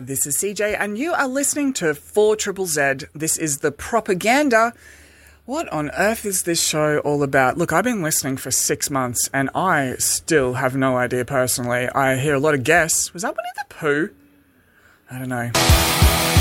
This is CJ, and you are listening to 4ZZZ. This is The Propaganda. What on earth is this show all about? Look, I've been listening for 6 months, and I still have no idea personally. I hear a lot of guests. Was that Winnie the Pooh? I don't know.